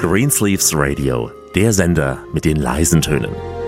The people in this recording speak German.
Greensleeves Radio, der Sender mit den leisen Tönen.